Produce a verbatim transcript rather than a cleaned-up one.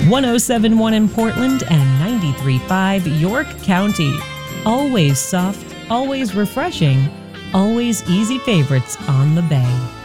one oh seven point one in Portland and ninety-three point five York County. Always soft, always refreshing, always easy favorites on the Bay.